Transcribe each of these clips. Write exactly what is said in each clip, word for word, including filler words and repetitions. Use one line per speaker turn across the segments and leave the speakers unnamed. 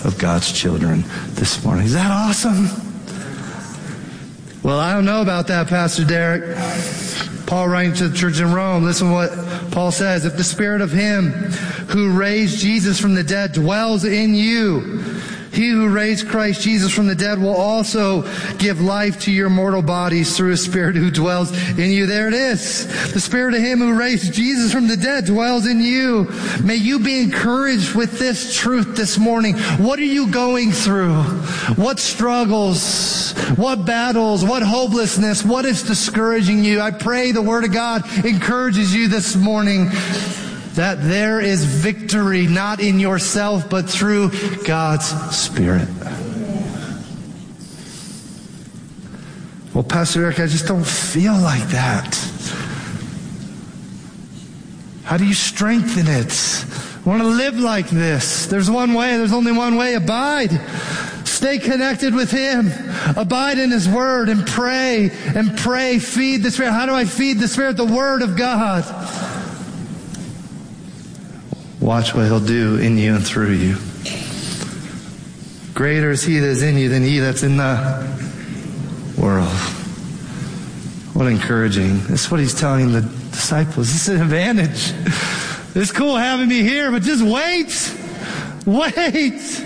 of God's children this morning. Is that awesome? Well, I don't know about that, Pastor Derek. Paul writing to the church in Rome, listen to what Paul says. If the Spirit of Him who raised Jesus from the dead dwells in you, He who raised Christ Jesus from the dead will also give life to your mortal bodies through His Spirit who dwells in you. There it is. The Spirit of Him who raised Jesus from the dead dwells in you. May you be encouraged with this truth this morning. What are you going through? What struggles? What battles? What hopelessness? What is discouraging you? I pray the Word of God encourages you this morning that there is victory not in yourself but through God's Spirit. Well, Pastor Eric, I just don't feel like that. How do you strengthen it? I want to live like this. There's one way. There's only one way. Abide. Stay connected with Him. Abide in His Word and pray and pray. Feed the Spirit. How do I feed the Spirit? The Word of God. Watch what He'll do in you and through you. Greater is He that is in you than he that's in the world. What encouraging. That's what He's telling the disciples. This is an advantage. It's cool having me here, but just wait. Wait.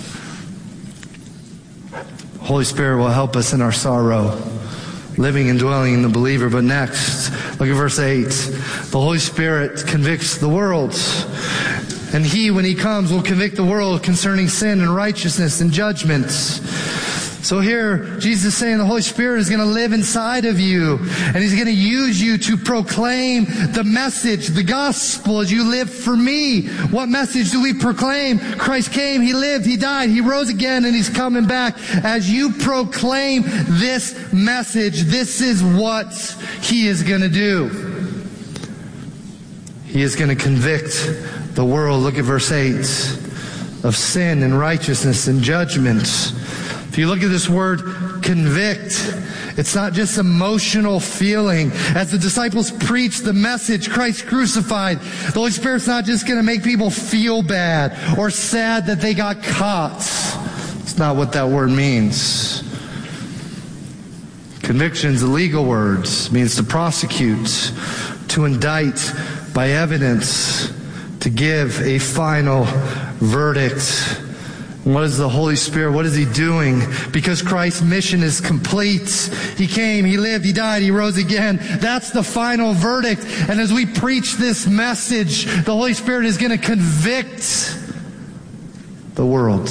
Holy Spirit will help us in our sorrow, living and dwelling in the believer. But next, look at verse eight. The Holy Spirit convicts the world. And He, when He comes, will convict the world concerning sin and righteousness and judgments. So here, Jesus is saying the Holy Spirit is going to live inside of you. And He's going to use you to proclaim the message, the gospel, as you live for me. What message do we proclaim? Christ came, He lived, He died, He rose again, and He's coming back. As you proclaim this message, this is what He is going to do. He is going to convict the world. Look at verse eight. Of sin and righteousness and judgment. If you look at this word, convict, it's not just emotional feeling. As the disciples preach the message, Christ crucified, the Holy Spirit's not just going to make people feel bad or sad that they got caught. It's not what that word means. Conviction's a legal word. It means to prosecute, to indict by evidence, to give a final verdict. What is the Holy Spirit? What is He doing? Because Christ's mission is complete. He came, He lived, He died, He rose again. That's the final verdict. And as we preach this message, the Holy Spirit is going to convict the world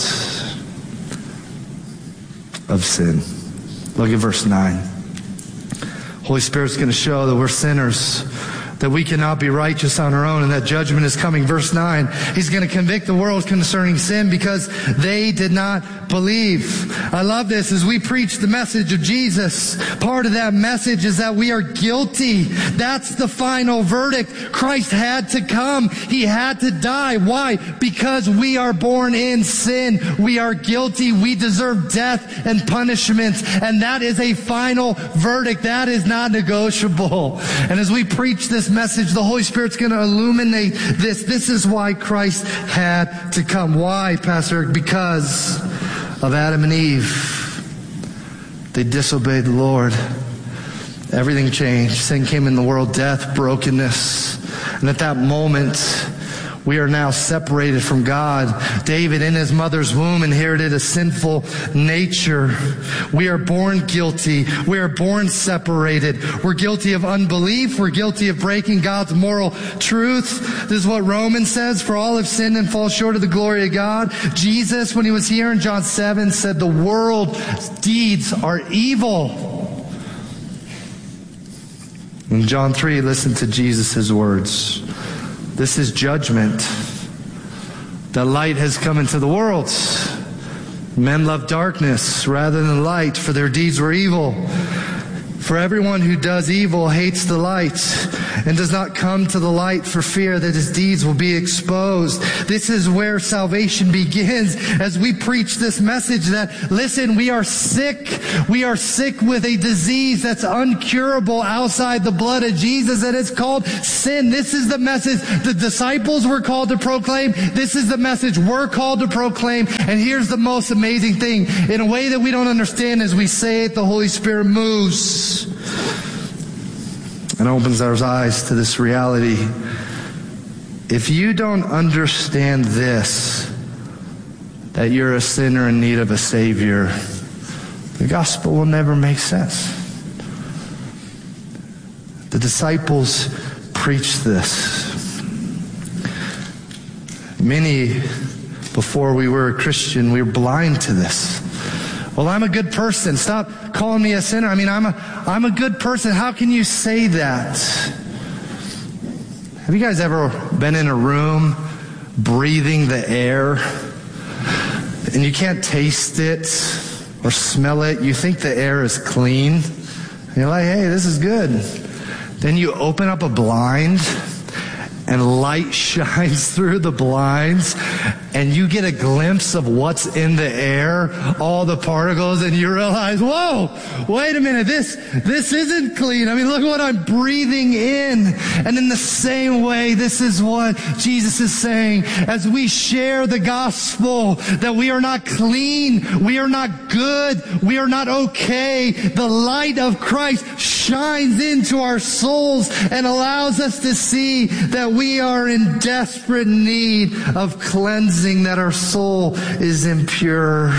of sin. Look at verse nine. Holy Spirit's going to show that we're sinners, that we cannot be righteous on our own, and that judgment is coming. Verse nine, He's going to convict the world concerning sin because they did not believe. I love this. As we preach the message of Jesus, part of that message is that we are guilty. That's the final verdict. Christ had to come. He had to die. Why? Because we are born in sin. We are guilty. We deserve death and punishment. And that is a final verdict. That is not negotiable. And as we preach this message, the Holy Spirit's going to illuminate this. This is why Christ had to come. Why, Pastor Eric? Because of Adam and Eve. They disobeyed the Lord. Everything changed. Sin came in the world, death, brokenness. And at that moment, we are now separated from God. David, in his mother's womb, inherited a sinful nature. We are born guilty. We are born separated. We're guilty of unbelief. We're guilty of breaking God's moral truth. This is what Romans says, for all have sinned and fall short of the glory of God. Jesus, when He was here in John seven, said the world's deeds are evil. In John three, listen to Jesus' words. This is judgment. The light has come into the world. Men love darkness rather than light, for their deeds were evil. For everyone who does evil hates the light and does not come to the light for fear that his deeds will be exposed. This is where salvation begins as we preach this message that, listen, we are sick. We are sick with a disease that's uncurable outside the blood of Jesus, and it's called sin. This is the message the disciples were called to proclaim. This is the message we're called to proclaim. And here's the most amazing thing. In a way that we don't understand, as we say it, the Holy Spirit moves and opens our eyes to this reality. If you don't understand this, that you're a sinner in need of a Savior, the gospel will never make sense. The disciples preached this. Many, before we were a Christian, we were blind to this. Well, I'm a good person. Stop calling me a sinner. I mean, I'm a, I'm a good person. How can you say that? Have you guys ever been in a room breathing the air and you can't taste it or smell it? You think the air is clean. And you're like, hey, this is good. Then you open up a blind and light shines through the blinds, and you get a glimpse of what's in the air, all the particles, and you realize, whoa, wait a minute, this, this isn't clean. I mean, look what I'm breathing in. And in the same way, this is what Jesus is saying. As we share the gospel, that we are not clean, we are not good, we are not okay. The light of Christ shines into our souls and allows us to see that we are in desperate need of cleansing, that our soul is impure.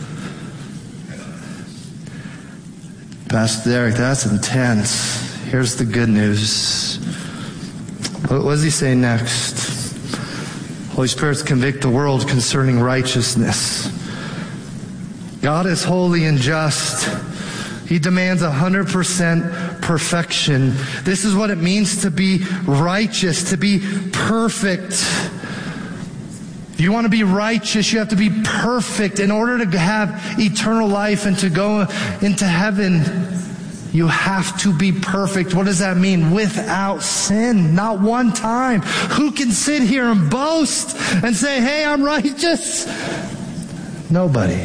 Pastor Derek, that's intense. Here's the good news. What does he say next? Holy Spirit's convict the world concerning righteousness. God is holy and just. He demands one hundred percent perfection. This is what it means to be righteous, to be perfect. If you want to be righteous, you have to be perfect. In order to have eternal life and to go into heaven, you have to be perfect. What does that mean? Without sin. Not one time. Who can sit here and boast and say, hey, I'm righteous? Nobody.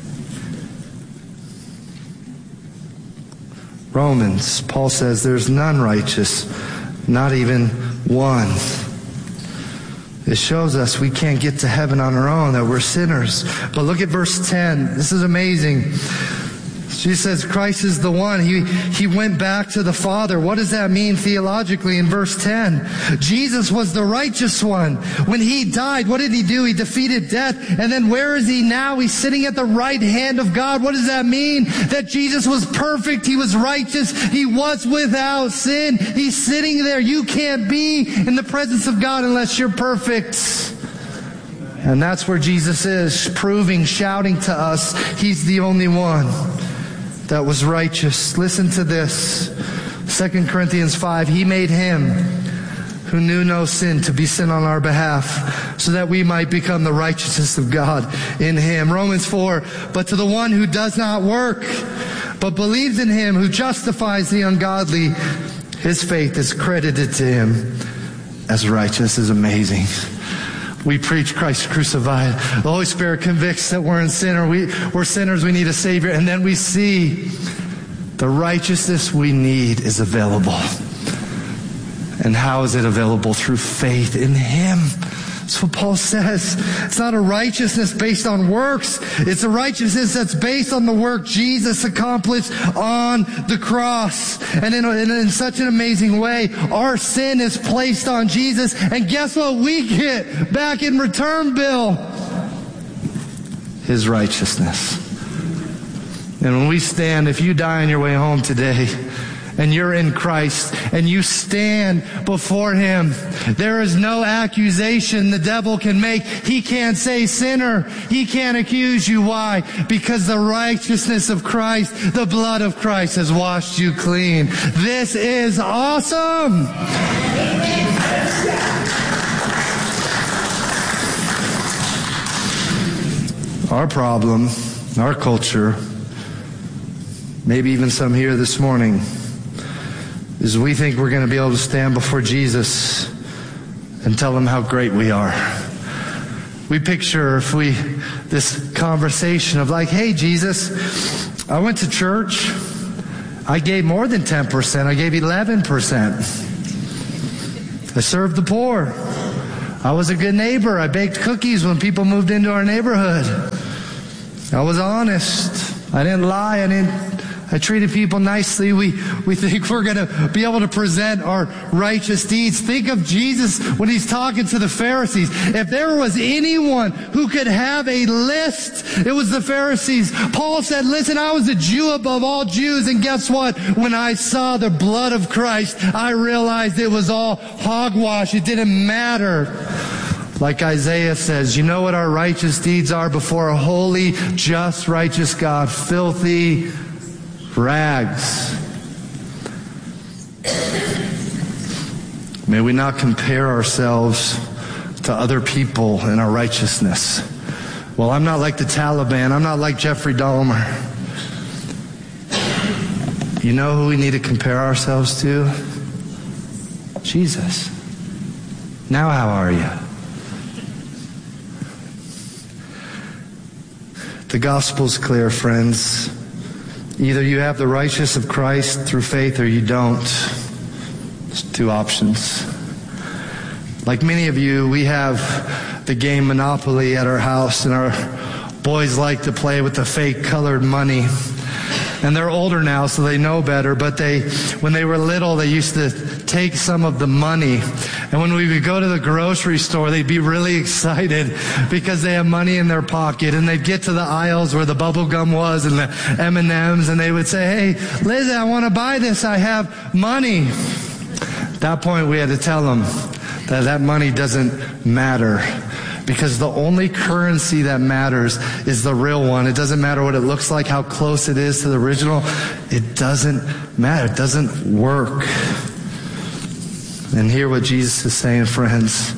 Romans, Paul says, there's none righteous, not even one. It shows us we can't get to heaven on our own, that we're sinners. But look at verse ten. This is amazing. She says Christ is the one. He, he went back to the Father. What does that mean theologically in verse ten? Jesus was the righteous one. When he died, what did he do? He defeated death. And then where is he now? He's sitting at the right hand of God. What does that mean? That Jesus was perfect. He was righteous. He was without sin. He's sitting there. You can't be in the presence of God unless you're perfect. And that's where Jesus is, proving, shouting to us, he's the only one that was righteous. Listen to this. Second Corinthians five, he made him who knew no sin to be sin on our behalf, so that we might become the righteousness of God in him. Romans four, but to the one who does not work, but believes in him who justifies the ungodly, his faith is credited to him as righteous. Is amazing. We preach Christ crucified. The Holy Spirit convicts that we're in sinner. We, we're sinners. We need a Savior. And then we see the righteousness we need is available. And how is it available? Through faith in him. That's what Paul says. It's not a righteousness based on works. It's a righteousness that's based on the work Jesus accomplished on the cross. And in, in, in such an amazing way, our sin is placed on Jesus. And guess what we get back in return bill? His righteousness. And when we stand, if you die on your way home today, and you're in Christ, and you stand before him, there is no accusation the devil can make. He can't say sinner. He can't accuse you. Why? Because the righteousness of Christ, the blood of Christ has washed you clean. This is awesome. Our problem, our culture, maybe even some here this morning, is we think we're going to be able to stand before Jesus and tell him how great we are. We picture if we, this conversation of like, hey, Jesus, I went to church. I gave more than ten percent. I gave eleven percent. I served the poor. I was a good neighbor. I baked cookies when people moved into our neighborhood. I was honest. I didn't lie. I didn't I treated people nicely. We, we think we're going to be able to present our righteous deeds. Think of Jesus when he's talking to the Pharisees. If there was anyone who could have a list, it was the Pharisees. Paul said, listen, I was a Jew above all Jews, and guess what? When I saw the blood of Christ, I realized it was all hogwash. It didn't matter. Like Isaiah says, you know what our righteous deeds are before a holy, just, righteous God? Filthy rags. May we not compare ourselves to other people in our righteousness. Well, I'm not like the Taliban. I'm not like Jeffrey Dahmer. You know who we need to compare ourselves to? Jesus. Now how are you? The gospel's clear, friends. Either you have the righteousness of Christ through faith or you don't. It's two options. Like many of you, we have the game Monopoly at our house, and our boys like to play with the fake colored money. And they're older now, so they know better, but they, when they were little, they used to take some of the money. And when we would go to the grocery store, they'd be really excited because they have money in their pocket. And they'd get to the aisles where the bubble gum was and the M and M's, and they would say, hey, Liz, I want to buy this. I have money. At that point, we had to tell them that that money doesn't matter. Because the only currency that matters is the real one. It doesn't matter what it looks like, how close it is to the original. It doesn't matter. It doesn't work. And hear what Jesus is saying, friends,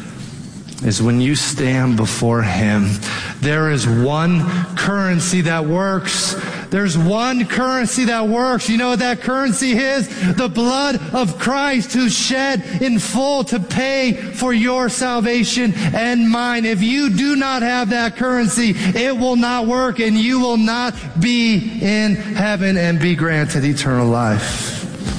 is when you stand before him, there is one currency that works. There's one currency that works. You know what that currency is? The blood of Christ, who shed in full to pay for your salvation and mine. If you do not have that currency, it will not work, and you will not be in heaven and be granted eternal life.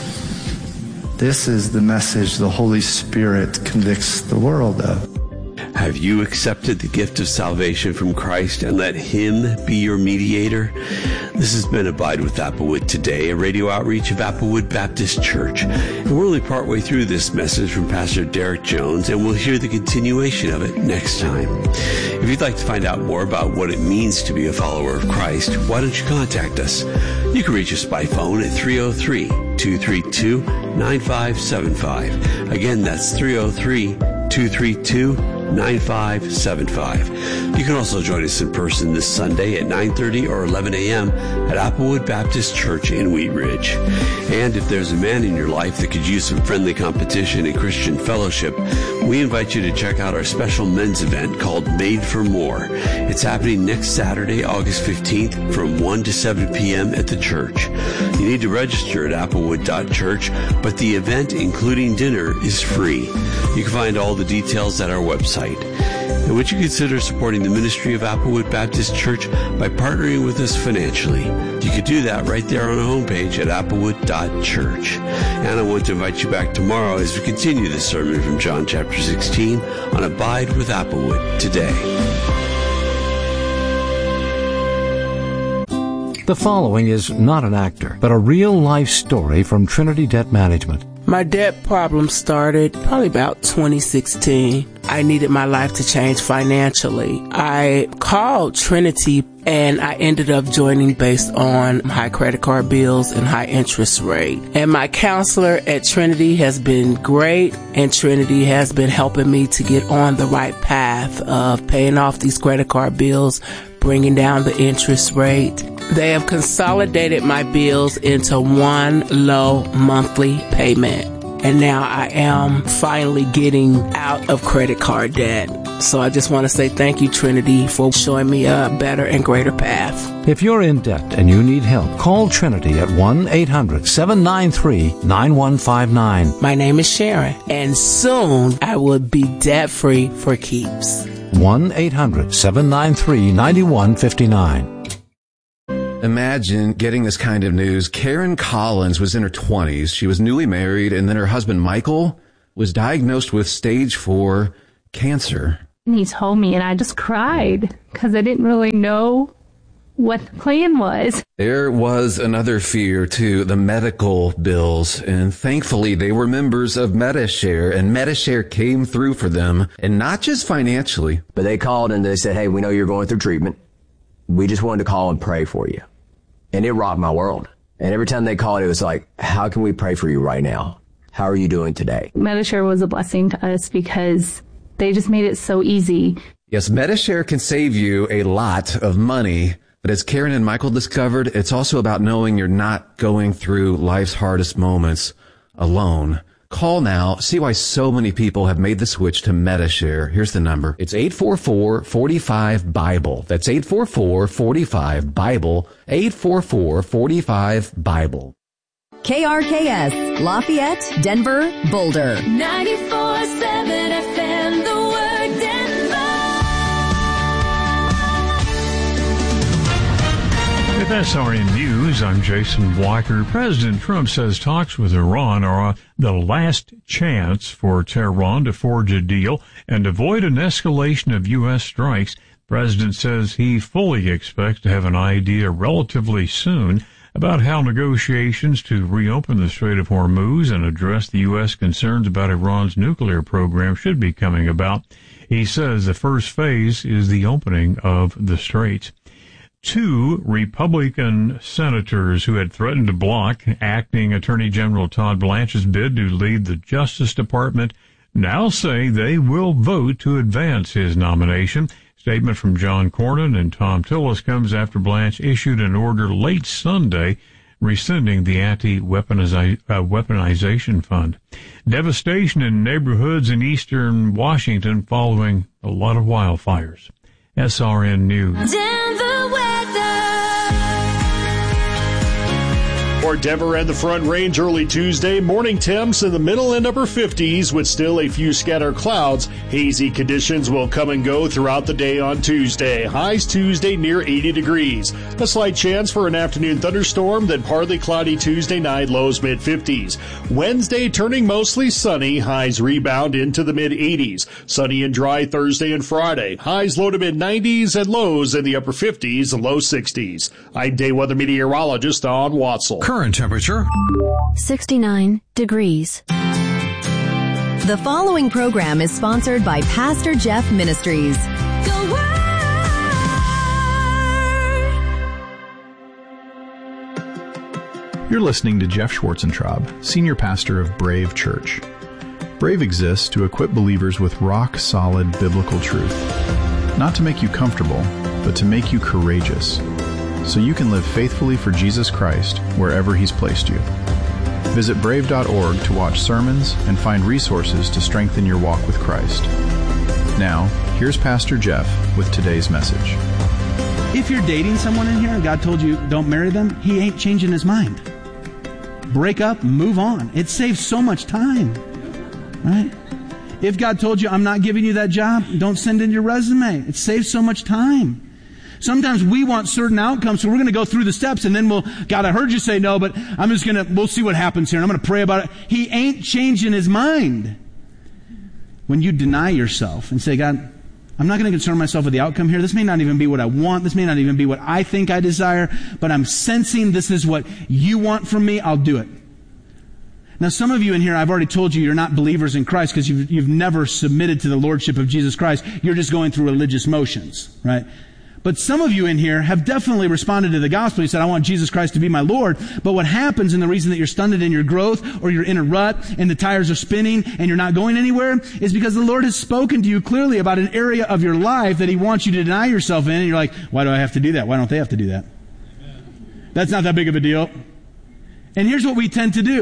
This is the message the Holy Spirit convicts the world of.
Have you accepted the gift of salvation from Christ and let him be your mediator? This has been Abide with Applewood today, a radio outreach of Applewood Baptist Church. And we're only partway through this message from Pastor Derek Jones, and we'll hear the continuation of it next time. If you'd like to find out more about what it means to be a follower of Christ, why don't you contact us? You can reach us by phone at three oh three, two three two, nine five seven five. Again, that's three oh three, two three two, nine five seven five. You can also join us in person this Sunday at nine thirty or eleven a.m. at Applewood Baptist Church in Wheat Ridge. And if there's a man in your life that could use some friendly competition and Christian fellowship, we invite you to check out our special men's event called Made for More. It's happening next Saturday, August fifteenth from one to seven p.m. at the church. You need to register at applewood dot church, but the event, including dinner, is free. You can find all the details at our website. And would you consider supporting the ministry of Applewood Baptist Church by partnering with us financially? You could do that right there on our homepage at applewood dot church. And I want to invite you back tomorrow as we continue this sermon from John chapter sixteen on Abide with Applewood today.
The following is not an actor, but a real-life story from Trinity Debt Management.
My debt problem started probably about twenty sixteen. I needed my life to change financially. I called Trinity and I ended up joining based on high credit card bills and high interest rate. And my counselor at Trinity has been great, and Trinity has been helping me to get on the right path of paying off these credit card bills, bringing down the interest rate. They have consolidated my bills into one low monthly payment. and now I am finally getting out of credit card debt. So I just want to say thank you, Trinity, for showing me a better and greater path.
If you're in debt and you need help, call Trinity at one eight hundred seven nine three nine one five nine.
My name is Sharon, and soon I will be debt-free for keeps.
one eight hundred seven nine three nine one five nine.
Imagine getting this kind of news. Karen Collins was in her twenties. She was newly married, and then her husband, Michael, was diagnosed with stage four cancer.
And he told me, and I just cried because I didn't really know what the plan was.
There was another fear, too, the medical bills. And thankfully, they were members of Medi-Share, and Medi-Share came through for them, and not just financially.
But they called and they said, hey, we know you're going through treatment. We just wanted to call and pray for you. And it rocked my world. And every time they called, it was like, how can we pray for you right now? How are you doing today?
Medi-Share was a blessing to us because they just made it so easy.
Yes, Medi-Share can save you a lot of money. But as Karen and Michael discovered, it's also about knowing you're not going through life's hardest moments alone. Call now. See why so many people have made the switch to Medi-Share. Here's the number. It's eight four four, four five, BIBLE. That's eight four four, four five, BIBLE. eight four four, four five, BIBLE.
K R K S, Lafayette, Denver, Boulder.
ninety-four seven F M, the word Denver.
With S R N News, I'm Jason Walker. President Trump says talks with Iran are the last chance for Tehran to forge a deal and avoid an escalation of U S strikes. The president says he fully expects to have an idea relatively soon about how negotiations to reopen the Strait of Hormuz and address the U S concerns about Iran's nuclear program should be coming about. He says the first phase is the opening of the straits. Two Republican senators who had threatened to block acting Attorney General Todd Blanche's bid to lead the Justice Department now say they will vote to advance his nomination. Statement from John Cornyn and Tom Tillis comes after Blanche issued an order late Sunday rescinding the anti-weaponization uh, fund. Devastation in neighborhoods in eastern Washington following a lot of wildfires. S R N News.
Denver weather.
For Denver and the Front Range early Tuesday, morning temps in the middle and upper fifties with still a few scattered clouds. Hazy conditions will come and go throughout the day on Tuesday. Highs Tuesday near eighty degrees. A slight chance for an afternoon thunderstorm, then partly cloudy Tuesday night, lows mid fifties. Wednesday turning mostly sunny, highs rebound into the mid eighties. Sunny and dry Thursday and Friday. Highs low to mid nineties and lows in the upper fifties and low sixties. I'm day weather meteorologist Don Watzel.
Current temperature
sixty-nine degrees. The following program is sponsored by Pastor Jeff Ministries.
The word.
You're listening to Jeff Schwarzentraub, Senior Pastor of Brave Church. Brave exists to equip believers with rock-solid biblical truth, not to make you comfortable, but to make you courageous, so you can live faithfully for Jesus Christ wherever He's placed you. Visit brave dot org to watch sermons and find resources to strengthen your walk with Christ. Now, here's Pastor Jeff with today's message.
If you're dating someone in here and God told you don't marry them, He ain't changing His mind. Break up, move on. It saves so much time, right? If God told you I'm not giving you that job, don't send in your resume. It saves so much time. Sometimes we want certain outcomes, so we're going to go through the steps and then we'll, God, I heard you say no, but I'm just going to, we'll see what happens here and I'm going to pray about it. He ain't changing His mind. When you deny yourself and say, God, I'm not going to concern myself with the outcome here. This may not even be what I want. This may not even be what I think I desire, but I'm sensing this is what you want from me. I'll do it. Now, some of you in here, I've already told you you're not believers in Christ because you've, you've never submitted to the Lordship of Jesus Christ. You're just going through religious motions, right? But some of you in here have definitely responded to the gospel. You said, I want Jesus Christ to be my Lord. But what happens, and the reason that you're stunted in your growth or you're in a rut and the tires are spinning and you're not going anywhere is because the Lord has spoken to you clearly about an area of your life that He wants you to deny yourself in. And you're like, why do I have to do that? Why don't they have to do that? That's not that big of a deal. And here's what we tend to do.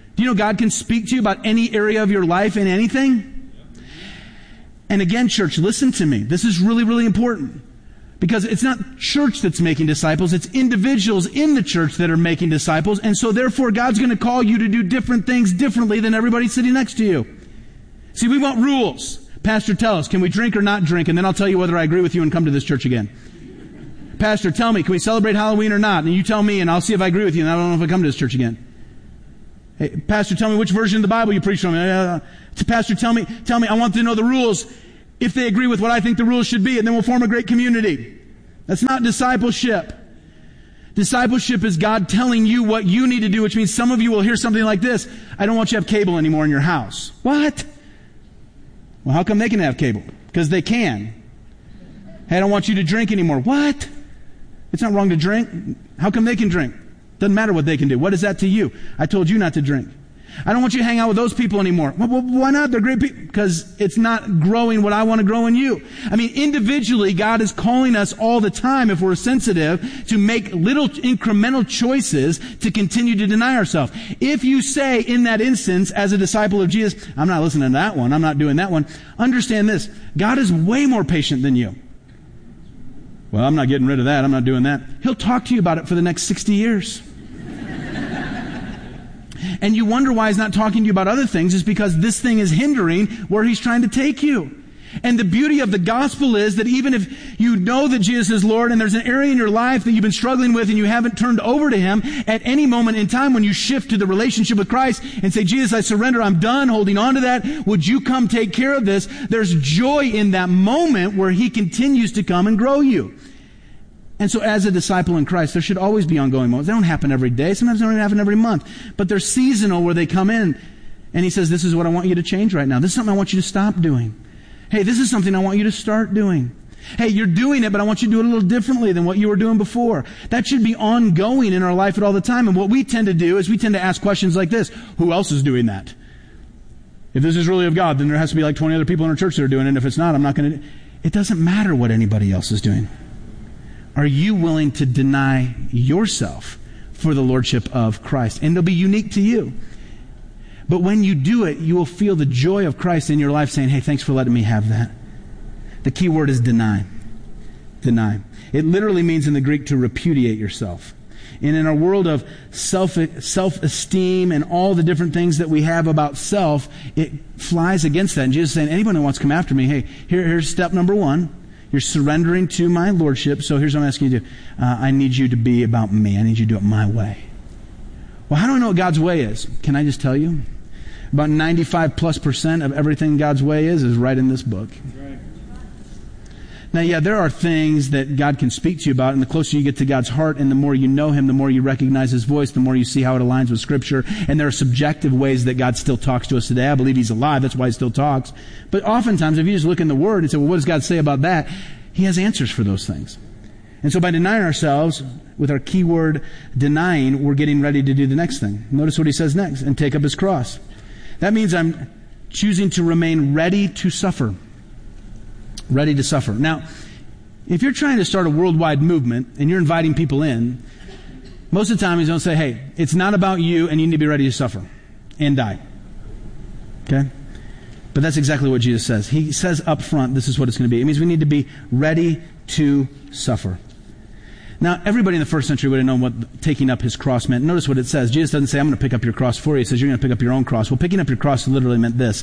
Do you know God can speak to you about any area of your life and anything? And again, church, listen to me. This is really, really important. Because it's not church that's making disciples, it's individuals in the church that are making disciples. And so therefore, God's going to call you to do different things differently than everybody sitting next to you. See, we want rules. Pastor, tell us, can we drink or not drink? And then I'll tell you whether I agree with you and come to this church again. Pastor, tell me, can we celebrate Halloween or not? And you tell me, and I'll see if I agree with you, and I don't know if I come to this church again. Hey, Pastor, tell me which version of the Bible you preach from. Uh, Pastor, tell me, tell me, I want to know the rules, if they agree with what I think the rules should be, and then we'll form a great community. That's not discipleship. Discipleship is God telling you what you need to do, which means some of you will hear something like this. I don't want you to have cable anymore in your house. What? Well, how come they can have cable? Because they can. Hey, I don't want you to drink anymore. What? It's not wrong to drink. How come they can drink? Doesn't matter what they can do. What is that to you? I told you not to drink. I don't want you to hang out with those people anymore. Well, why not? They're great people. Because it's not growing what I want to grow in you. I mean, individually, God is calling us all the time, if we're sensitive, to make little incremental choices to continue to deny ourselves. If you say in that instance, as a disciple of Jesus, I'm not listening to that one, I'm not doing that one, understand this. God is way more patient than you. Well, I'm not getting rid of that. I'm not doing that. He'll talk to you about it for the next sixty years. And you wonder why he's not talking to you about other things. Is because this thing is hindering where he's trying to take you. And the beauty of the gospel is that even if you know that Jesus is Lord and there's an area in your life that you've been struggling with and you haven't turned over to him, at any moment in time when you shift to the relationship with Christ and say, Jesus, I surrender, I'm done holding on to that, would you come take care of this? There's joy in that moment where he continues to come and grow you. And so as a disciple in Christ, there should always be ongoing moments. They don't happen every day. Sometimes they don't even happen every month. But they're seasonal where they come in and he says, this is what I want you to change right now. This is something I want you to stop doing. Hey, this is something I want you to start doing. Hey, you're doing it, but I want you to do it a little differently than what you were doing before. That should be ongoing in our life at all the time. And what we tend to do is we tend to ask questions like this. Who else is doing that? If this is really of God, then there has to be like twenty other people in our church that are doing it. And if it's not, I'm not going to. It doesn't matter what anybody else is doing. Are you willing to deny yourself for the lordship of Christ? And it'll be unique to you. But when you do it, you will feel the joy of Christ in your life saying, hey, thanks for letting me have that. The key word is deny. Deny. It literally means in the Greek to repudiate yourself. And in our world of self, self-esteem and all the different things that we have about self, it flies against that. And Jesus is saying, anyone who wants to come after me, hey, here, here's step number one. You're surrendering to my lordship, so here's what I'm asking you to do. Uh, I need you to be about me. I need you to do it my way. Well, how do I know what God's way is? Can I just tell you? About ninety-five plus percent of everything God's way is is right in this book. Right. Now, yeah, there are things that God can speak to you about, and the closer you get to God's heart and the more you know him, the more you recognize his voice, the more you see how it aligns with Scripture. And there are subjective ways that God still talks to us today. I believe he's alive. That's why he still talks. But oftentimes, if you just look in the Word and say, well, what does God say about that? He has answers for those things. And so by denying ourselves, with our keyword denying, we're getting ready to do the next thing. Notice what he says next, and take up his cross. That means I'm choosing to remain ready to suffer. Ready to suffer. Now, if you're trying to start a worldwide movement and you're inviting people in, most of the time he's going to say, hey, it's not about you and you need to be ready to suffer and die. Okay? But that's exactly what Jesus says. He says up front, this is what it's going to be. It means we need to be ready to suffer. Now, everybody in the first century would have known what taking up his cross meant. Notice what it says. Jesus doesn't say, I'm going to pick up your cross for you. He says, you're going to pick up your own cross. Well, picking up your cross literally meant this.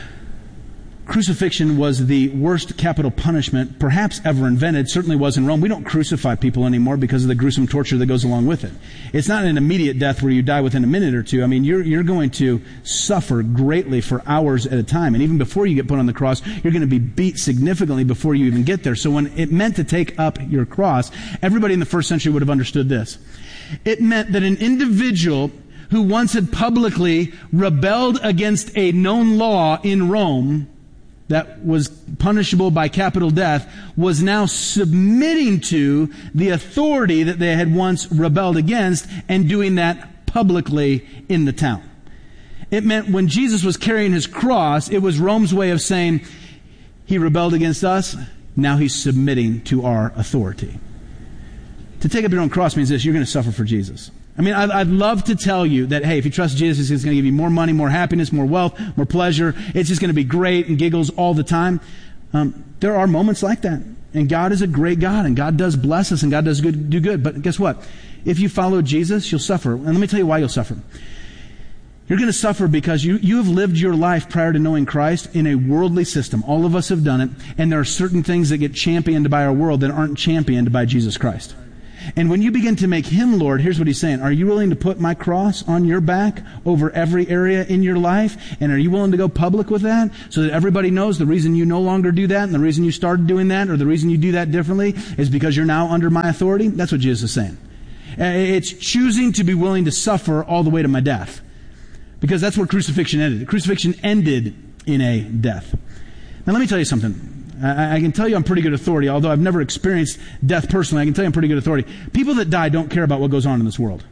Crucifixion was the worst capital punishment perhaps ever invented. Certainly was in Rome. We don't crucify people anymore because of the gruesome torture that goes along with it. It's not an immediate death where you die within a minute or two. I mean, you're, you're going to suffer greatly for hours at a time. And even before you get put on the cross, you're going to be beat significantly before you even get there. So when it meant to take up your cross, everybody in the first century would have understood this. It meant that an individual who once had publicly rebelled against a known law in Rome that was punishable by capital death, was now submitting to the authority that they had once rebelled against and doing that publicly in the town. It meant when Jesus was carrying his cross, it was Rome's way of saying, he rebelled against us, now he's submitting to our authority. To take up your own cross means this: you're going to suffer for Jesus. I mean, I'd, I'd love to tell you that, hey, if you trust Jesus, He's going to give you more money, more happiness, more wealth, more pleasure. It's just going to be great and giggles all the time. Um, there are moments like that. And God is a great God, and God does bless us, and God does good, do good. But guess what? If you follow Jesus, you'll suffer. And let me tell you why you'll suffer. You're going to suffer because you, you have lived your life prior to knowing Christ in a worldly system. All of us have done it. And there are certain things that get championed by our world that aren't championed by Jesus Christ. And when you begin to make Him Lord, here's what He's saying. Are you willing to put my cross on your back over every area in your life? And are you willing to go public with that so that everybody knows the reason you no longer do that and the reason you started doing that or the reason you do that differently is because you're now under my authority? That's what Jesus is saying. It's choosing to be willing to suffer all the way to my death. Because that's where crucifixion ended. Crucifixion ended in a death. Now let me tell you something. I can tell you I'm pretty good authority, although I've never experienced death personally. I can tell you I'm pretty good authority. People that die don't care about what goes on in this world.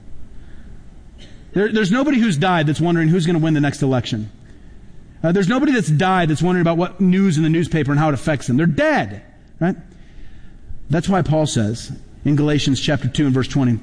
There, there's nobody who's died that's wondering who's going to win the next election. Uh, there's nobody that's died that's wondering about what news in the newspaper and how it affects them. They're dead, right? That's why Paul says in Galatians chapter two and verse twenty,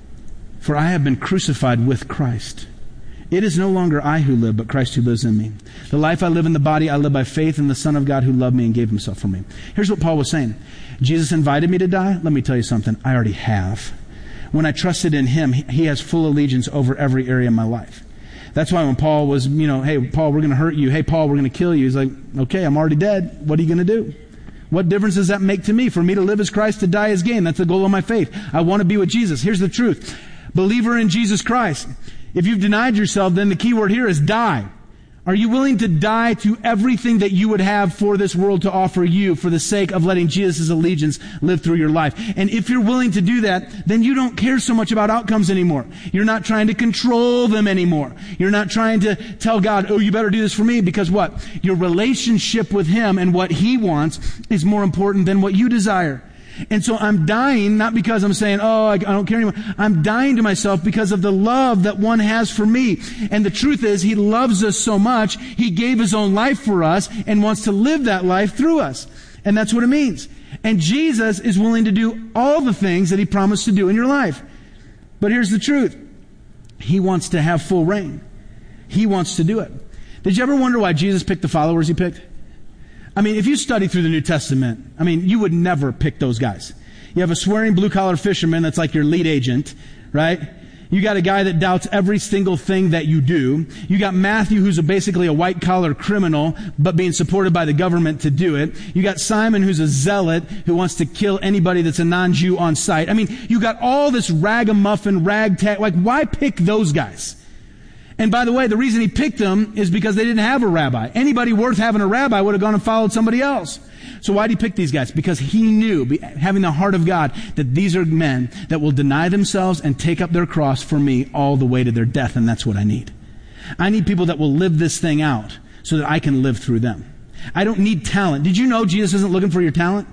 "For I have been crucified with Christ. It is no longer I who live, but Christ who lives in me. The life I live in the body, I live by faith in the Son of God who loved me and gave Himself for me." Here's what Paul was saying. Jesus invited me to die. Let me tell you something. I already have. When I trusted in Him, He has full allegiance over every area of my life. That's why when Paul was, you know, hey, Paul, we're going to hurt you. Hey, Paul, we're going to kill you. He's like, okay, I'm already dead. What are you going to do? What difference does that make to me? For me to live as Christ, to die as gain. That's the goal of my faith. I want to be with Jesus. Here's the truth. Believer in Jesus Christ. If you've denied yourself, then the key word here is die. Are you willing to die to everything that you would have for this world to offer you for the sake of letting Jesus' allegiance live through your life? And if you're willing to do that, then you don't care so much about outcomes anymore. You're not trying to control them anymore. You're not trying to tell God, oh, you better do this for me, because what? Your relationship with Him and what He wants is more important than what you desire. And so I'm dying, not because I'm saying, oh, I, I don't care anymore. I'm dying to myself because of the love that one has for me. And the truth is, He loves us so much, He gave His own life for us and wants to live that life through us. And that's what it means. And Jesus is willing to do all the things that He promised to do in your life. But here's the truth. He wants to have full reign. He wants to do it. Did you ever wonder why Jesus picked the followers He picked? I mean, if you study through the New Testament, I mean, you would never pick those guys. You have a swearing blue-collar fisherman that's like your lead agent, right? You got a guy that doubts every single thing that you do. You got Matthew, who's a basically a white-collar criminal, but being supported by the government to do it. You got Simon, who's a zealot, who wants to kill anybody that's a non-Jew on sight. I mean, you got all this ragamuffin, ragtag. Like, why pick those guys? And by the way, the reason He picked them is because they didn't have a rabbi. Anybody worth having a rabbi would have gone and followed somebody else. So why did He pick these guys? Because He knew, having the heart of God, that these are men that will deny themselves and take up their cross for me all the way to their death, and that's what I need. I need people that will live this thing out so that I can live through them. I don't need talent. Did you know Jesus isn't looking for your talent?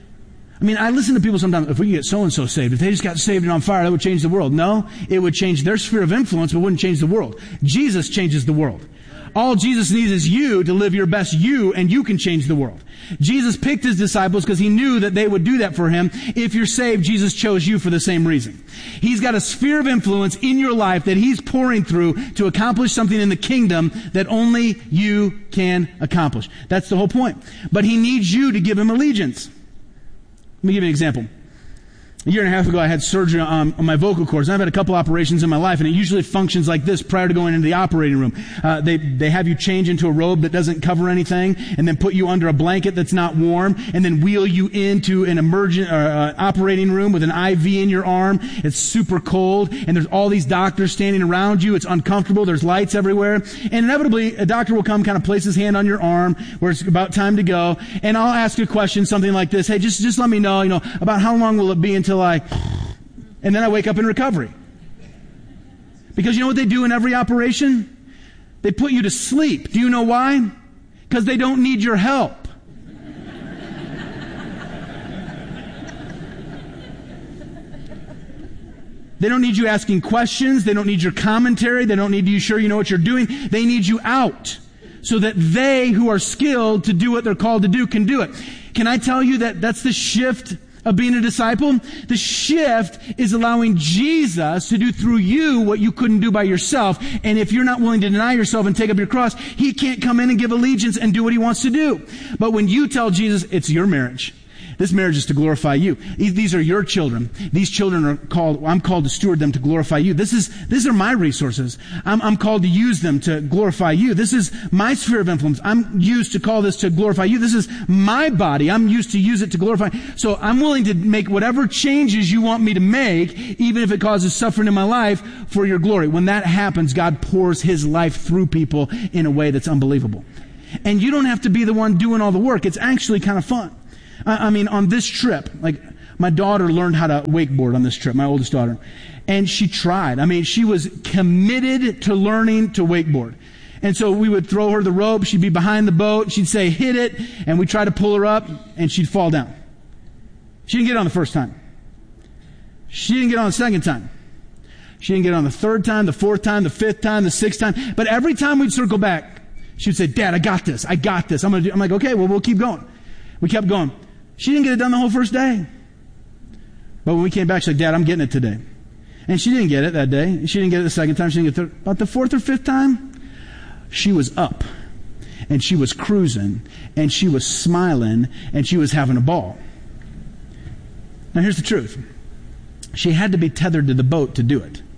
I mean, I listen to people sometimes, if we could get so-and-so saved, if they just got saved and on fire, that would change the world. No, it would change their sphere of influence, but wouldn't change the world. Jesus changes the world. All Jesus needs is you to live your best you, and you can change the world. Jesus picked His disciples because He knew that they would do that for Him. If you're saved, Jesus chose you for the same reason. He's got a sphere of influence in your life that He's pouring through to accomplish something in the kingdom that only you can accomplish. That's the whole point. But He needs you to give Him allegiance. Let me give you an example. A year and a half ago, I had surgery on, on my vocal cords. And I've had a couple operations in my life, and it usually functions like this prior to going into the operating room. Uh, they, they have you change into a robe that doesn't cover anything, and then put you under a blanket that's not warm, and then wheel you into an emergent, uh, uh, operating room with an I V in your arm. It's super cold, and there's all these doctors standing around you. It's uncomfortable. There's lights everywhere. And inevitably, a doctor will come, kind of place his hand on your arm where it's about time to go, and I'll ask a question, something like this. Hey, just, just let me know, you know, about how long will it be until I, and then I wake up in recovery. Because you know what they do in every operation? They put you to sleep. Do you know why? Because they don't need your help. They don't need you asking questions. They don't need your commentary. They don't need you sure you know what you're doing. They need you out so that they who are skilled to do what they're called to do can do it. Can I tell you that that's the shift of being a disciple? The shift is allowing Jesus to do through you what you couldn't do by yourself. And if you're not willing to deny yourself and take up your cross, he can't come in and give allegiance and do what he wants to do. But when you tell Jesus, it's your marriage. This marriage is to glorify you. These are your children. These children are called, I'm called to steward them to glorify you. This is, these are my resources. I'm, I'm called to use them to glorify you. This is my sphere of influence. I'm used to call this to glorify you. This is my body. I'm used to use it to glorify. So I'm willing to make whatever changes you want me to make, even if it causes suffering in my life, for your glory. When that happens, God pours his life through people in a way that's unbelievable. And you don't have to be the one doing all the work. It's actually kind of fun. I mean, on this trip, like, my daughter learned how to wakeboard on this trip, my oldest daughter. And she tried. I mean, she was committed to learning to wakeboard. And so we would throw her the rope, she'd be behind the boat, she'd say, hit it, and we'd try to pull her up, and she'd fall down. She didn't get on the first time. She didn't get on the second time. She didn't get on the third time, the fourth time, the fifth time, the sixth time. But every time we'd circle back, she'd say, Dad, I got this, I got this. I'm gonna do, I'm like, okay, well, we'll keep going. We kept going. She didn't get it done the whole first day. But when we came back, she's like, Dad, I'm getting it today. And she didn't get it that day. She didn't get it the second time. She didn't get it. About the fourth or fifth time, she was up. And she was cruising. And she was smiling. And she was having a ball. Now here's the truth. She had to be tethered to the boat to do it.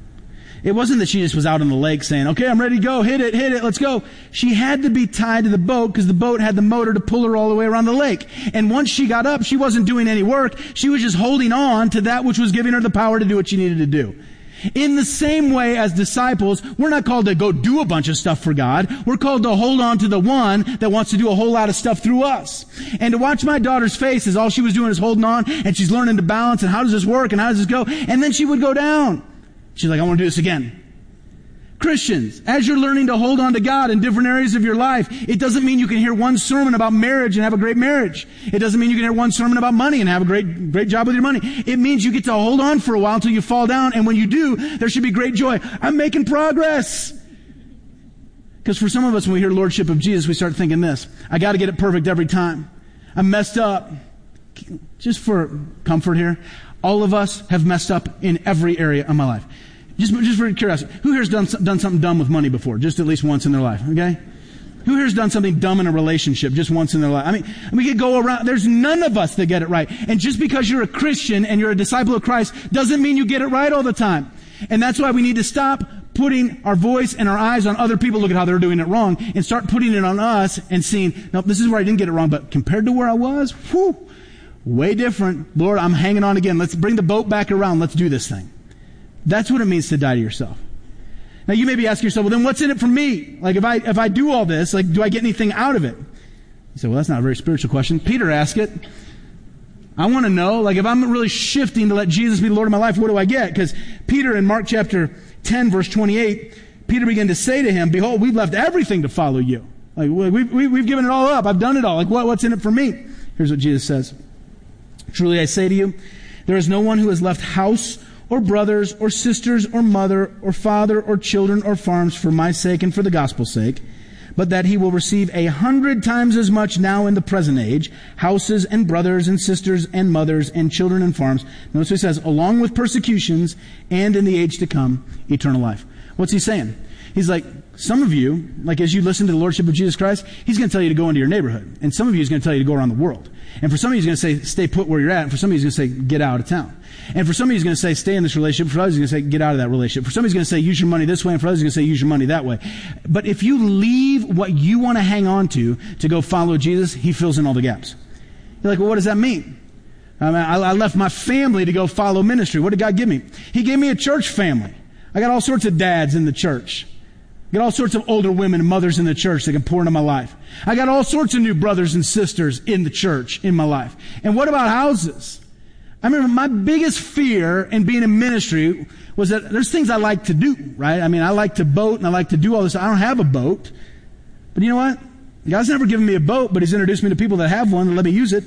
It wasn't that she just was out on the lake saying, okay, I'm ready to go, hit it, hit it, let's go. She had to be tied to the boat because the boat had the motor to pull her all the way around the lake. And once she got up, she wasn't doing any work. She was just holding on to that which was giving her the power to do what she needed to do. In the same way as disciples, we're not called to go do a bunch of stuff for God. We're called to hold on to the one that wants to do a whole lot of stuff through us. And to watch my daughter's face as all she was doing is holding on, and she's learning to balance, and how does this work, and how does this go? And then she would go down. She's like, I want to do this again. Christians, as you're learning to hold on to God in different areas of your life, it doesn't mean you can hear one sermon about marriage and have a great marriage. It doesn't mean you can hear one sermon about money and have a great, great job with your money. It means you get to hold on for a while until you fall down, and when you do, there should be great joy. I'm making progress. Because for some of us, when we hear Lordship of Jesus, we start thinking this: I got to get it perfect every time. I'm messed up. Just for comfort here, all of us have messed up in every area of my life. Just, just for curiosity, who here's done done something dumb with money before? Just at least once in their life, okay? Who here's done something dumb in a relationship just once in their life? I mean, we could go around. There's none of us that get it right. And just because you're a Christian and you're a disciple of Christ doesn't mean you get it right all the time. And that's why we need to stop putting our voice and our eyes on other people, look at how they're doing it wrong, and start putting it on us and seeing, no, this is where I didn't get it wrong, but compared to where I was, whew, way different. Lord, I'm hanging on again. Let's bring the boat back around. Let's do this thing. That's what it means to die to yourself. Now you may be asking yourself, well, then what's in it for me? Like if I, if I do all this, like, do I get anything out of it? You say, well, that's not a very spiritual question. Peter asked it. I want to know, like, if I'm really shifting to let Jesus be the Lord of my life, what do I get? Because Peter in Mark chapter ten, verse twenty-eight, Peter began to say to him, behold, we've left everything to follow you. Like, we've, we've given it all up. I've done it all. Like, what, what's in it for me? Here's what Jesus says. Truly I say to you, there is no one who has left house or brothers or sisters or mother or father or children or farms for my sake and for the gospel's sake, but that he will receive a hundred times as much now in the present age, houses and brothers and sisters and mothers and children and farms. Notice what he says, along with persecutions and in the age to come, eternal life. What's he saying? He's like, some of you, like as you listen to the Lordship of Jesus Christ, he's going to tell you to go into your neighborhood. And some of you he's going to tell you to go around the world. And for some of you he's going to say, stay put where you're at. And for some of you he's going to say, get out of town. And for some of you he's going to say, stay in this relationship. For others he's going to say, get out of that relationship. For some he's going to say, use your money this way. And for others he's going to say, use your money that way. But if you leave what you want to hang on to to go follow Jesus, he fills in all the gaps. You're like, well, what does that mean? I mean, I left my family to go follow ministry. What did God give me? He gave me a church family. I got all sorts of dads in the church. I got all sorts of older women and mothers in the church that can pour into my life. I got all sorts of new brothers and sisters in the church in my life. And what about houses? I remember my biggest fear in being in ministry was that there's things I like to do, right? I mean, I like to boat and I like to do all this. I don't have a boat. But you know what? God's never given me a boat, but he's introduced me to people that have one and let me use it.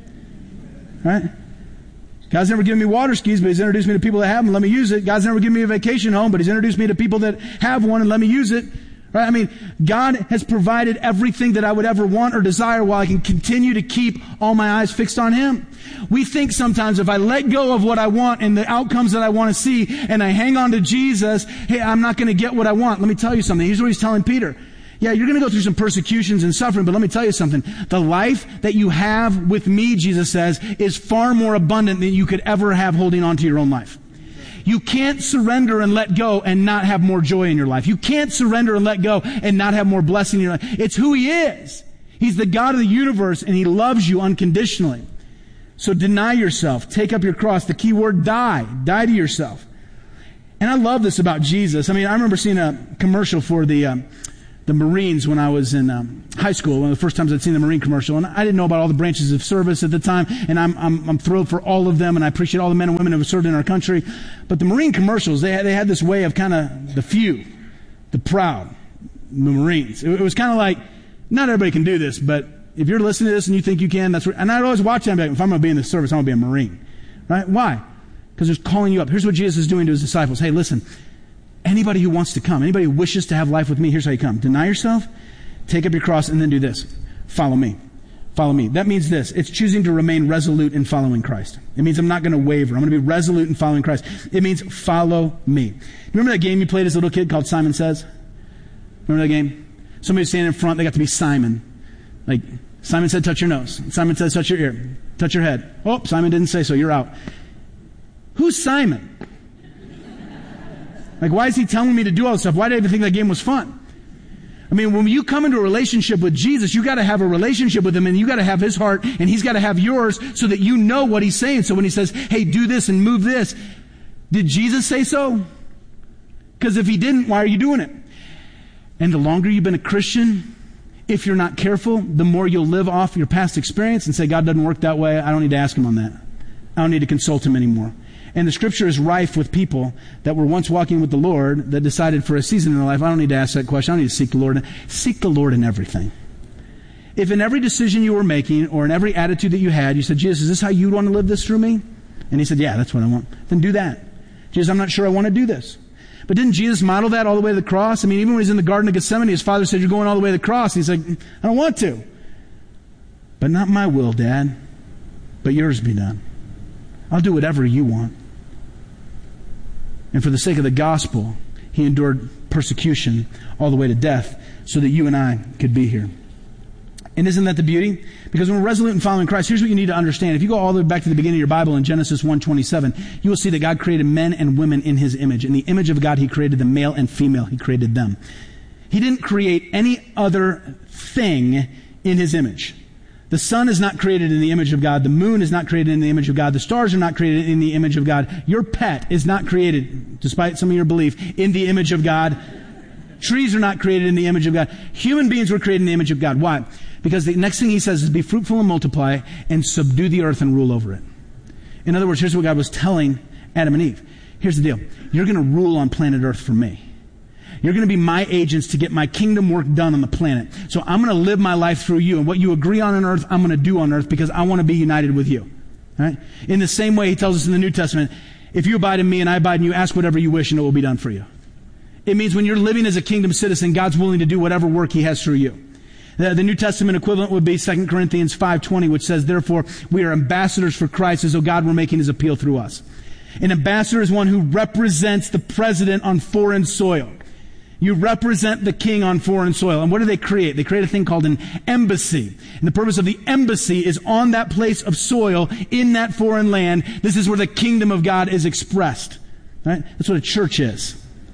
Right? God's never given me water skis, but he's introduced me to people that have them and let me use it. God's never given me a vacation home, but he's introduced me to people that have one and let me use it. Right? I mean, God has provided everything that I would ever want or desire while I can continue to keep all my eyes fixed on Him. We think sometimes if I let go of what I want and the outcomes that I want to see and I hang on to Jesus, hey, I'm not going to get what I want. Let me tell you something. Here's what He's telling Peter. Yeah, you're going to go through some persecutions and suffering, but let me tell you something. The life that you have with me, Jesus says, is far more abundant than you could ever have holding on to your own life. You can't surrender and let go and not have more joy in your life. You can't surrender and let go and not have more blessing in your life. It's who He is. He's the God of the universe, and He loves you unconditionally. So deny yourself. Take up your cross. The key word, die. Die to yourself. And I love this about Jesus. I mean, I remember seeing a commercial for the um, the Marines when I was in um, high school. One of the first times I'd seen the Marine commercial, and I didn't know about all the branches of service at the time, and I'm, I'm, I'm thrilled for all of them, and I appreciate all the men and women who have served in our country. But the Marine commercials, they had, they had this way of kind of the few, the proud, the Marines. It, it was kind of like, not everybody can do this, but if you're listening to this and you think you can, that's right. And I'd always watch that and be like, if I'm going to be in this service, I'm going to be a Marine. Right? Why? Because it's calling you up. Here's what Jesus is doing to His disciples. Hey, listen, anybody who wants to come, anybody who wishes to have life with me, here's how you come. Deny yourself, take up your cross, and then do this. Follow me. Follow me. That means this. It's choosing to remain resolute in following Christ. It means I'm not going to waver. I'm going to be resolute in following Christ. It means follow me. You remember that game you played as a little kid called Simon Says? Remember that game? Somebody was standing in front. They got to be Simon. Like, Simon said, touch your nose. Simon says, touch your ear. Touch your head. Oh, Simon didn't say so. You're out. Who's Simon? Like, why is he telling me to do all this stuff? Why did I even think that game was fun? I mean, when you come into a relationship with Jesus, you got to have a relationship with Him, and you got to have His heart, and He's got to have yours so that you know what He's saying. So when He says, hey, do this and move this, did Jesus say so? Because if He didn't, why are you doing it? And the longer you've been a Christian, if you're not careful, the more you'll live off your past experience and say, God doesn't work that way. I don't need to ask Him on that. I don't need to consult Him anymore. And the Scripture is rife with people that were once walking with the Lord that decided for a season in their life, I don't need to ask that question. I don't need to seek the Lord. Seek the Lord in everything. If in every decision you were making or in every attitude that you had, you said, Jesus, is this how you want to live this through me? And He said, yeah, that's what I want. Then do that. Jesus, I'm not sure I want to do this. But didn't Jesus model that all the way to the cross? I mean, even when He's in the Garden of Gethsemane, His Father said, you're going all the way to the cross. He's like, I don't want to. But not my will, Dad, but yours be done. I'll do whatever you want. And for the sake of the gospel, He endured persecution all the way to death so that you and I could be here. And isn't that the beauty? Because when we're resolute in following Christ, here's what you need to understand. If you go all the way back to the beginning of your Bible in Genesis one twenty-seven, you will see that God created men and women in His image. In the image of God, He created them, male and female. He created them. He didn't create any other thing in His image. The sun is not created in the image of God. The moon is not created in the image of God. The stars are not created in the image of God. Your pet is not created, despite some of your belief, in the image of God. Trees are not created in the image of God. Human beings were created in the image of God. Why? Because the next thing He says is be fruitful and multiply and subdue the earth and rule over it. In other words, here's what God was telling Adam and Eve. Here's the deal. You're going to rule on planet earth for me. You're going to be my agents to get my kingdom work done on the planet. So I'm going to live my life through you. And what you agree on on earth, I'm going to do on earth because I want to be united with you. All right? In the same way, He tells us in the New Testament, if you abide in me and I abide in you, ask whatever you wish and it will be done for you. It means when you're living as a kingdom citizen, God's willing to do whatever work He has through you. The, the New Testament equivalent would be Second Corinthians five twenty, which says, therefore, we are ambassadors for Christ as though God were making His appeal through us. An ambassador is one who represents the president on foreign soil. You represent the king on foreign soil. And what do they create? They create a thing called an embassy. And the purpose of the embassy is on that place of soil in that foreign land. This is where the kingdom of God is expressed. Right? That's what a church is.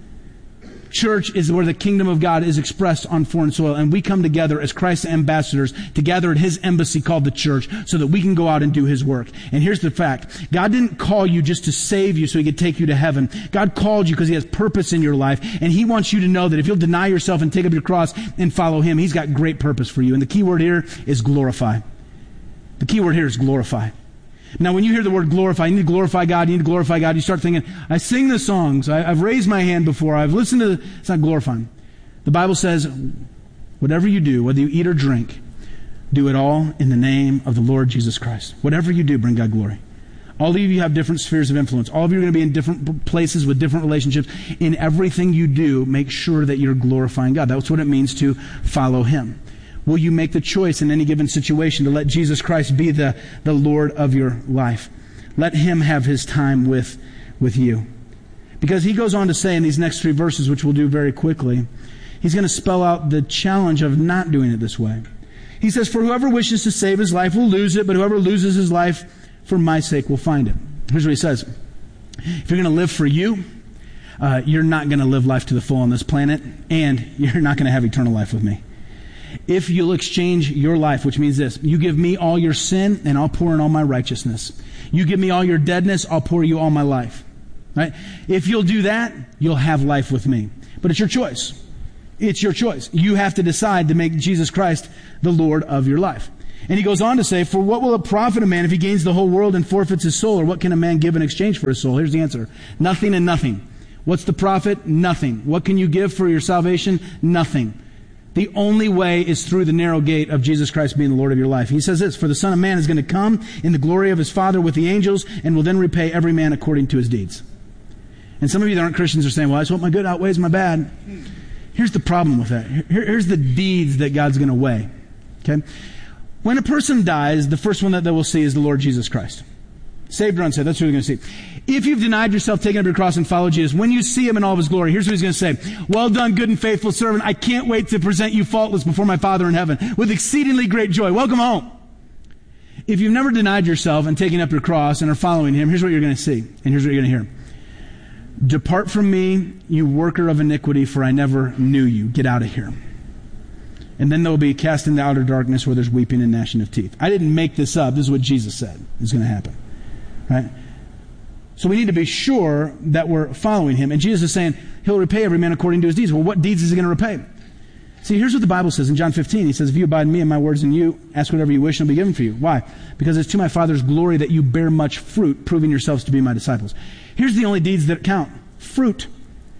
Church is where the kingdom of God is expressed on foreign soil. And we come together as Christ's ambassadors together at His embassy called the church so that we can go out and do His work. And here's the fact. God didn't call you just to save you so He could take you to heaven. God called you because He has purpose in your life. And He wants you to know that if you'll deny yourself and take up your cross and follow Him, He's got great purpose for you. And the key word here is glorify. The key word here is glorify. Now, when you hear the word glorify, you need to glorify God, you need to glorify God, you start thinking, I sing the songs, I, I've raised my hand before, I've listened to the... It's not glorifying. The Bible says, whatever you do, whether you eat or drink, do it all in the name of the Lord Jesus Christ. Whatever you do, bring God glory. All of you have different spheres of influence. All of you are going to be in different places with different relationships. In everything you do, make sure that you're glorifying God. That's what it means to follow Him. Will you make the choice in any given situation to let Jesus Christ be the, the Lord of your life? Let Him have His time with, with you. Because He goes on to say in these next three verses, which we'll do very quickly, He's going to spell out the challenge of not doing it this way. He says, for whoever wishes to save his life will lose it, but whoever loses his life for my sake will find it. Here's what he says. If you're going to live for you, uh, you're not going to live life to the full on this planet, and you're not going to have eternal life with me. If you'll exchange your life, which means this, you give me all your sin, and I'll pour in all my righteousness. You give me all your deadness, I'll pour you all my life. Right? If you'll do that, you'll have life with me. But it's your choice. It's your choice. You have to decide to make Jesus Christ the Lord of your life. And he goes on to say, for what will it profit a man if he gains the whole world and forfeits his soul? Or what can a man give in exchange for his soul? Here's the answer. Nothing and nothing. What's the profit? Nothing. What can you give for your salvation? Nothing. The only way is through the narrow gate of Jesus Christ being the Lord of your life. He says this, for the Son of Man is going to come in the glory of his Father with the angels and will then repay every man according to his deeds. And some of you that aren't Christians are saying, well, I just hope my good outweighs my bad. Here's the problem with that. Here, here's the deeds that God's going to weigh. Okay? When a person dies, the first one that they will see is the Lord Jesus Christ. Saved or unsaved, that's what we're going to see. If you've denied yourself, taken up your cross, and followed Jesus, when you see Him in all of His glory, here's what He's going to say. Well done, good and faithful servant. I can't wait to present you faultless before my Father in heaven with exceedingly great joy. Welcome home. If you've never denied yourself and taken up your cross and are following Him, here's what you're going to see, and here's what you're going to hear. Depart from me, you worker of iniquity, for I never knew you. Get out of here. And then they'll be cast into outer darkness where there's weeping and gnashing of teeth. I didn't make this up. This is what Jesus said is going to happen. Right? So we need to be sure that we're following Him. And Jesus is saying He'll repay every man according to his deeds. Well, what deeds is He going to repay? See, here's what the Bible says in John fifteen. He says, if you abide in me and my words in you, ask whatever you wish and it'll be given for you. Why? Because it's to my Father's glory that you bear much fruit, proving yourselves to be my disciples. Here's the only deeds that count. Fruit.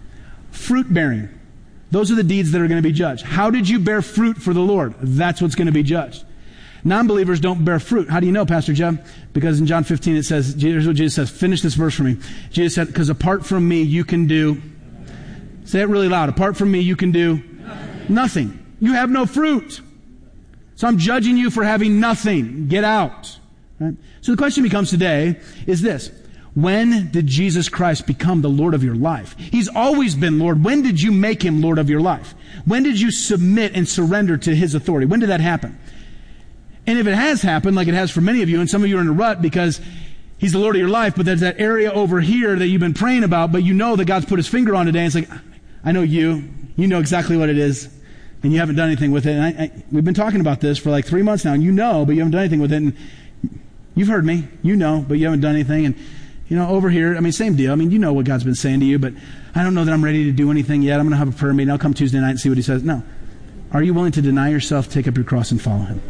Fruit bearing. Those are the deeds that are going to be judged. How did you bear fruit for the Lord? That's what's going to be judged. Non-believers don't bear fruit. How do you know, Pastor Jeb? Because in John fifteen it says, here's what Jesus says. Finish this verse for me. Jesus said, because apart from me you can do, say it really loud, apart from me you can do nothing. nothing. You have no fruit. So I'm judging you for having nothing. Get out. Right? So the question becomes today is this. When did Jesus Christ become the Lord of your life? He's always been Lord. When did you make Him Lord of your life? When did you submit and surrender to His authority? When did that happen? And if it has happened, like it has for many of you, and some of you are in a rut because He's the Lord of your life, but there's that area over here that you've been praying about, but you know that God's put His finger on today, and it's like, I know you. You know exactly what it is, and you haven't done anything with it. And I, I, we've been talking about this for like three months now, and you know, but you haven't done anything with it. And you've heard me. You know, but you haven't done anything. And you know, over here, I mean, same deal. I mean, you know what God's been saying to you, but I don't know that I'm ready to do anything yet. I'm going to have a prayer meeting. I'll come Tuesday night and see what He says. No. Are you willing to deny yourself, take up your cross, and follow Him?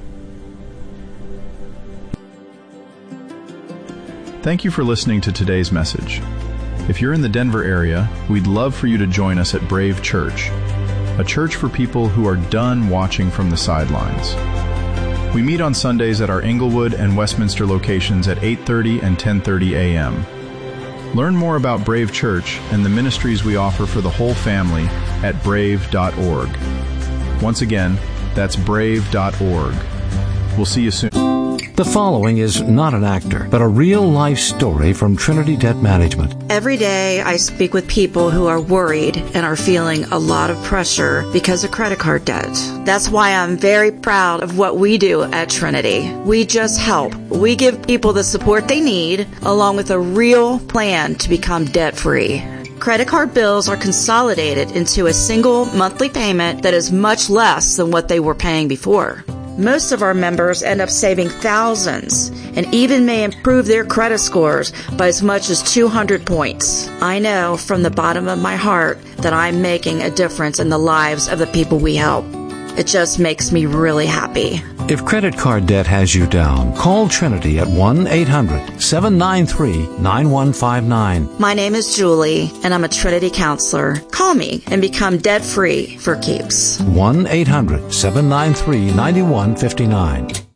Thank you for listening to today's message. If you're in the Denver area, we'd love for you to join us at Brave Church, a church for people who are done watching from the sidelines. We meet on Sundays at our Englewood and Westminster locations at eight thirty and ten thirty a.m. Learn more about Brave Church and the ministries we offer for the whole family at brave dot org. Once again, that's brave dot org. We'll see you soon.
The following is not an actor, but a real-life story from Trinity Debt Management.
Every day I speak with people who are worried and are feeling a lot of pressure because of credit card debt. That's why I'm very proud of what we do at Trinity. We just help. We give people the support they need, along with a real plan to become debt-free. Credit card bills are consolidated into a single monthly payment that is much less than what they were paying before. Most of our members end up saving thousands and even may improve their credit scores by as much as two hundred points. I know from the bottom of my heart that I'm making a difference in the lives of the people we help. It just makes me really happy.
If credit card debt has you down, call Trinity at one eight hundred seven nine three nine one five nine.
My name is Julie, and I'm a Trinity counselor. Call me and become debt-free for keeps.
one eight hundred seven nine three nine one five nine.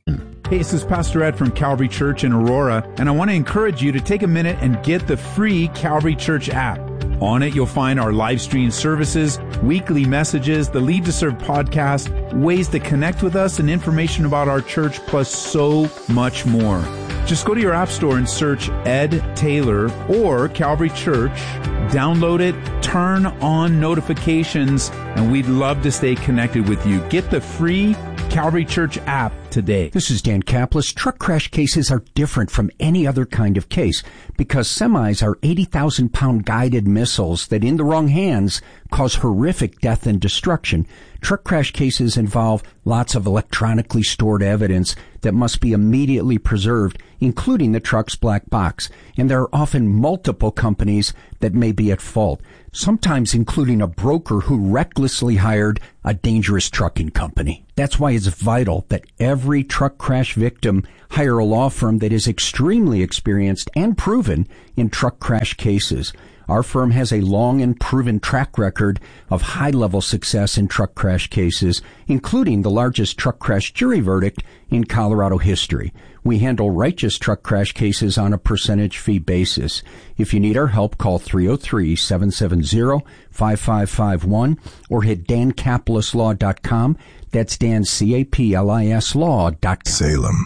Hey, this is Pastor Ed from Calvary Church in Aurora, and I want to encourage you to take a minute and get the free Calvary Church app. On it, you'll find our live stream services, weekly messages, the Lead to Serve podcast, ways to connect with us, and information about our church, plus so much more. Just go to your app store and search Ed Taylor or Calvary Church, download it, turn on notifications, and we'd love to stay connected with you. Get the free Calvary Church app today.
This is Dan Kaplis. Truck crash cases are different from any other kind of case because semis are eighty thousand pound guided missiles that in the wrong hands cause horrific death and destruction. Truck crash cases involve lots of electronically stored evidence that must be immediately preserved, including the truck's black box. And there are often multiple companies that may be at fault, sometimes including a broker who recklessly hired a dangerous trucking company. That's why it's vital that every truck crash victim hire a law firm that is extremely experienced and proven in truck crash cases. Our firm has a long and proven track record of high-level success in truck crash cases, including the largest truck crash jury verdict in Colorado history. We handle righteous truck crash cases on a percentage fee basis. If you need our help, call three oh three, seven seven zero, five five five one or hit dan caplis law dot com. That's Dan, C A P L I S law dot com.
Salem.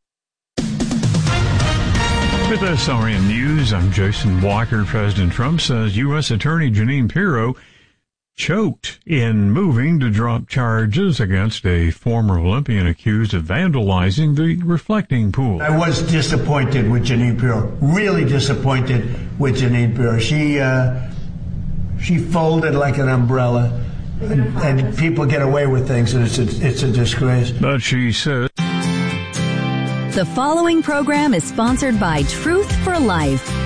With S R N News, I'm Jason Walker. President Trump says U S Attorney Jeanine Pirro choked in moving to drop charges against a former Olympian accused of vandalizing the reflecting pool.
I was disappointed with Jeanine Pirro, really disappointed with Jeanine Pirro. She, uh, she folded like an umbrella, and, and people get away with things, and it's a, it's a disgrace.
But she said...
The following program is sponsored by Truth for Life.